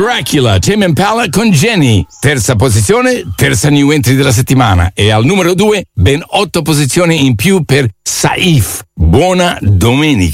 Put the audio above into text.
Dracula, Tame Impala con Jenny. Terza posizione, terza new entry della settimana. E al numero 2, ben 8 posizioni in più per Saif. Buona domenica.